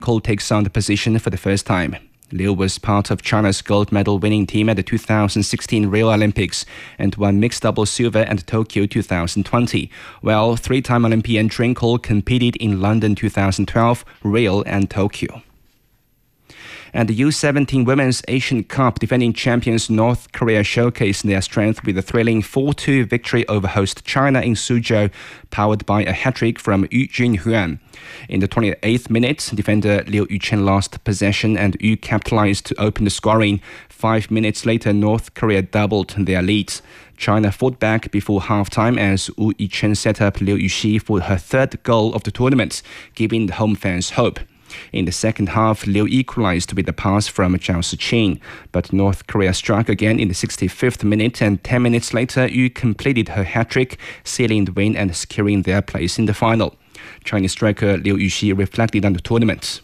Cole takes on the position for the first time. Liu was part of China's gold medal winning team at the 2016 Rio Olympics and won mixed double silver at Tokyo 2020, while three-time Olympian Trinh Cole competed in London 2012, Rio and Tokyo. And the U-17 Women's Asian Cup defending champions North Korea showcased their strength with a thrilling 4-2 victory over host China in Suzhou, powered by a hat-trick from Yu Junhuan. In the 28th minute, defender Liu Yuchen lost possession and Yu capitalized to open the scoring. 5 minutes later, North Korea doubled their lead. China fought back before halftime as Wu Yichen set up Liu Yuxi for her third goal of the tournament, giving the home fans hope. In the second half, Liu equalized with a pass from Zhao Siqing, but North Korea struck again in the 65th minute, and 10 minutes later, Yu completed her hat-trick, sealing the win and securing their place in the final. Chinese striker Liu Yuxi reflected on the tournament.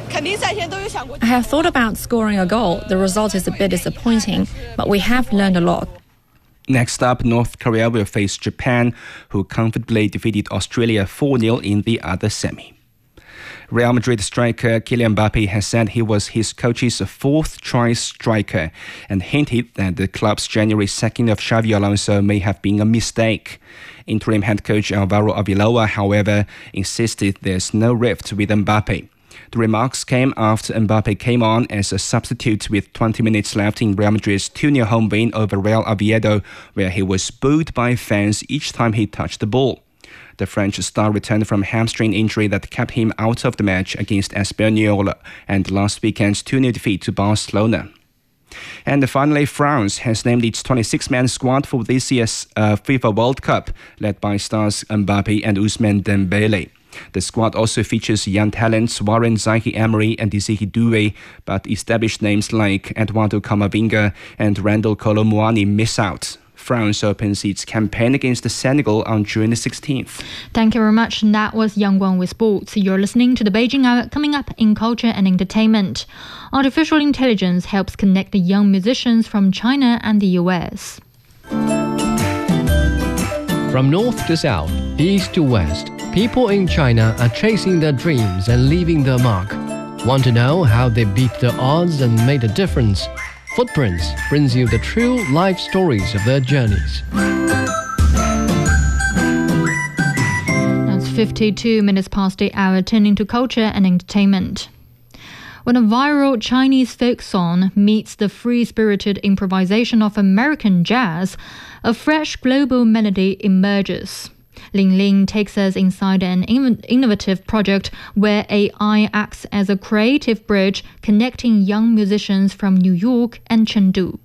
I have thought about scoring a goal. The result is a bit disappointing, but we have learned a lot. Next up, North Korea will face Japan, who comfortably defeated Australia 4-0 in the other semi. Real Madrid striker Kylian Mbappe has said he was his coach's fourth-choice striker and hinted that the club's January sacking of Xavi Alonso may have been a mistake. Interim head coach Alvaro Arbeloa, however, insisted there's no rift with Mbappe. The remarks came after Mbappe came on as a substitute with 20 minutes left in Real Madrid's 2-0 home win over Real Oviedo, where he was booed by fans each time he touched the ball. The French star returned from hamstring injury that kept him out of the match against Espanyol and last weekend's 2-0 defeat to Barcelona. And finally, France has named its 26-man squad for this year's FIFA World Cup, led by stars Mbappe and Ousmane Dembele. The squad also features young talents Warren Zaïre-Emery and Desiré Doué, but established names like Eduardo Camavinga and Randall Kolo Muani miss out. France opens its campaign against Senegal on June 16th. Thank you very much. That was Yang Guang with sports. You're listening to the Beijing Hour. Coming up in culture and entertainment, artificial intelligence helps connect the young musicians from China and the US. From north to south, east to west, people in China are chasing their dreams and leaving their mark. Want to know how they beat the odds and made a difference? Footprints brings you the true life stories of their journeys. That's 52 minutes past the hour, turning to culture and entertainment. When a viral Chinese folk song meets the free-spirited improvisation of American jazz, a fresh global melody emerges. Ling Ling takes us inside an innovative project where AI acts as a creative bridge connecting young musicians from New York and Chengdu.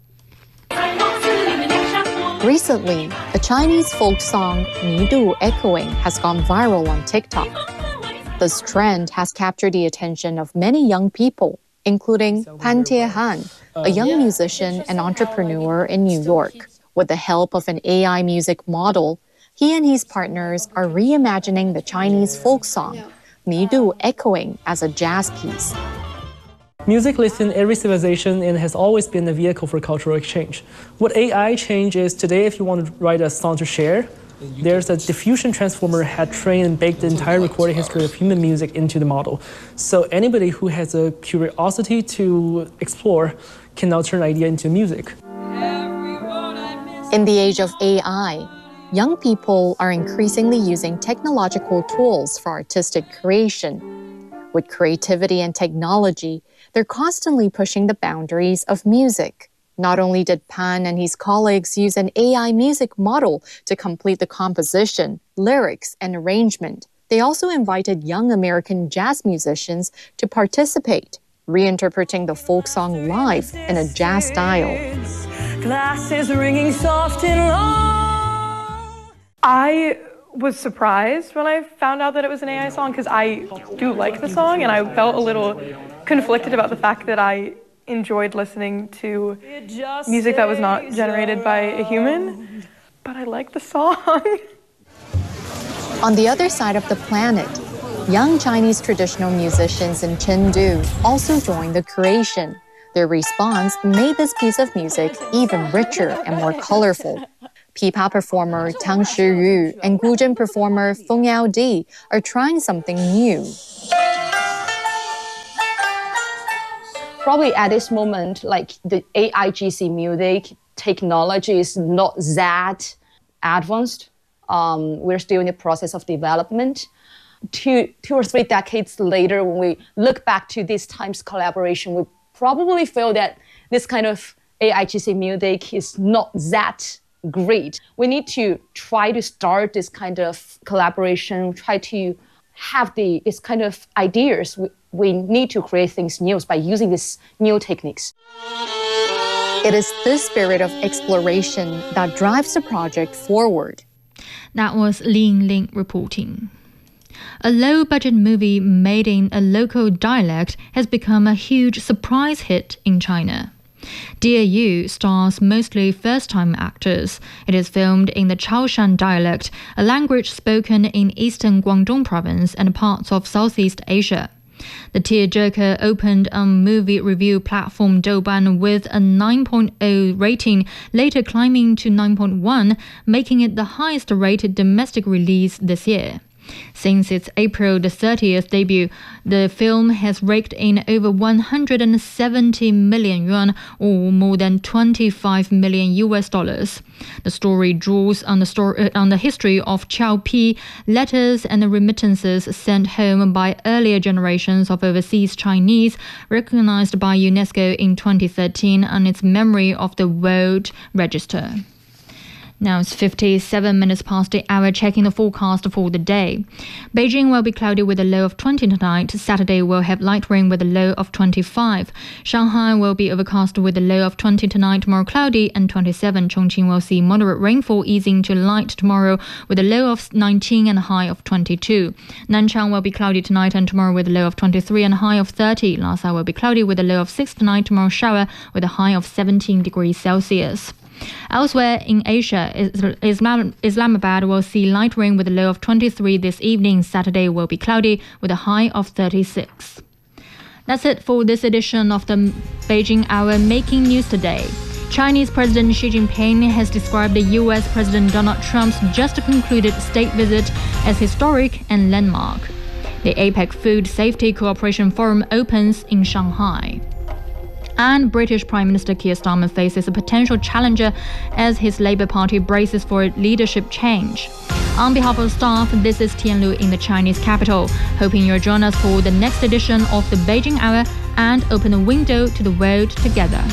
Recently, a Chinese folk song, Nidu Echoing, has gone viral on TikTok. This trend has captured the attention of many young people, including Pan Tiehan, a young musician and entrepreneur in New York. With the help of an AI music model, he and his partners are reimagining the Chinese folk song, Nidu Echoing, as a jazz piece. Music lives in every civilization and has always been a vehicle for cultural exchange. What AI changed is today, if you want to write a song to share, there's a diffusion transformer had trained and baked the entire recording history of human music into the model. So anybody who has a curiosity to explore can now turn an idea into music. In the age of AI, young people are increasingly using technological tools for artistic creation. With creativity and technology, they're constantly pushing the boundaries of music. Not only did Pan and his colleagues use an AI music model to complete the composition, lyrics, and arrangement, they also invited young American jazz musicians to participate, reinterpreting the folk song live in a jazz style. Glasses ringing soft and long. I was surprised when I found out that it was an AI song because I do like the song and I felt a little conflicted about the fact that I enjoyed listening to music that was not generated by a human, but I like the song. On the other side of the planet, young Chinese traditional musicians in Chengdu also joined the creation. Their response made this piece of music even richer and more colorful. Pipa performer Tang Shiyu and Guzheng performer Feng Yaodi are trying something new. Probably at this moment, like the AIGC music technology is not that advanced. We're still in the process of development. Two or three decades later, when we look back to this time's collaboration, we probably feel that this kind of AIGC music is not that great. We need to try to start this kind of collaboration, try to have this kind of ideas. We need to create things new by using these new techniques. It is this spirit of exploration that drives the project forward. That was Lin Ling reporting. A low-budget movie made in a local dialect has become a huge surprise hit in China. Dear You stars mostly first-time actors. It is filmed in the Chaoshan dialect, a language spoken in eastern Guangdong province and parts of Southeast Asia. The tearjerker opened on movie review platform Douban with a 9.0 rating, later climbing to 9.1, making it the highest-rated domestic release this year. Since its April the 30th debut, the film has raked in over 170 million yuan, or more than $25 million. The story draws on the history of Qiao Pi, letters and remittances sent home by earlier generations of overseas Chinese, recognized by UNESCO in 2013 on its Memory of the World Register. Now it's 57 minutes past the hour, checking the forecast for the day. Beijing will be cloudy with a low of 20 tonight. Saturday will have light rain with a low of 25. Shanghai will be overcast with a low of 20 tonight, tomorrow cloudy, and 27. Chongqing will see moderate rainfall easing to light tomorrow with a low of 19 and a high of 22. Nanchang will be cloudy tonight and tomorrow with a low of 23 and a high of 30. Lhasa will be cloudy with a low of 6 tonight, tomorrow shower with a high of 17 degrees Celsius. Elsewhere in Asia, Islamabad will see light rain with a low of 23 this evening. Saturday will be cloudy with a high of 36. That's it for this edition of the Beijing Hour, making news today. Chinese President Xi Jinping has described the U.S. President Donald Trump's just concluded state visit as historic and landmark. The APEC Food Safety Cooperation Forum opens in Shanghai. And British Prime Minister Keir Starmer faces a potential challenger as his Labour Party braces for leadership change. On behalf of staff, this is Tian Lu in the Chinese capital, hoping you'll join us for the next edition of the Beijing Hour and open a window to the world together.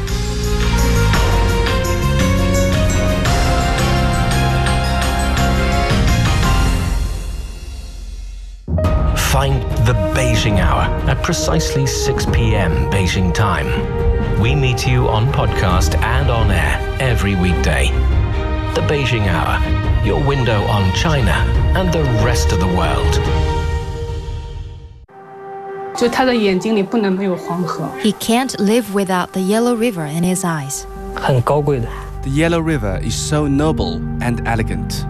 Find the Beijing Hour at precisely 6 p.m. Beijing time. We meet you on podcast and on air every weekday. The Beijing Hour, your window on China and the rest of the world. He can't live without the Yellow River in his eyes. The Yellow River is so noble and elegant.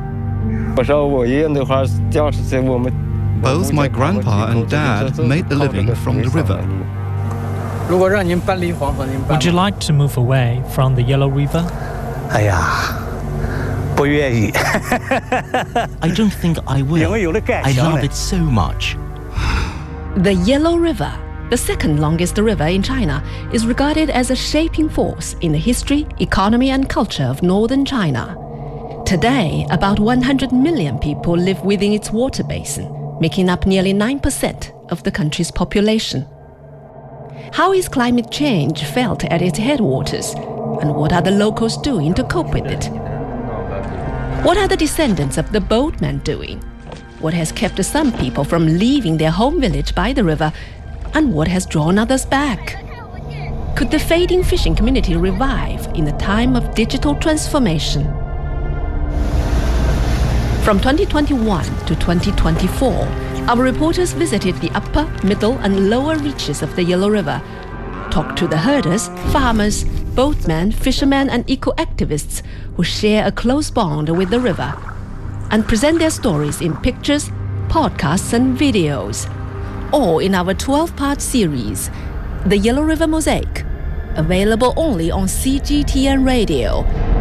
Both my grandpa and dad made a living from the river. Would you like to move away from the Yellow River? I don't think I will. I love it so much. The Yellow River, the second longest river in China, is regarded as a shaping force in the history, economy and culture of northern China. Today, about 100 million people live within its water basin, making up nearly 9% of the country's population. How is climate change felt at its headwaters, and what are the locals doing to cope with it? What are the descendants of the boatmen doing? What has kept some people from leaving their home village by the river, and what has drawn others back? Could the fading fishing community revive in a time of digital transformation? From 2021 to 2024, our reporters visited the upper, middle and lower reaches of the Yellow River, talked to the herders, farmers, boatmen, fishermen and eco-activists who share a close bond with the river, and present their stories in pictures, podcasts and videos, all in our 12-part series, The Yellow River Mosaic, available only on CGTN Radio.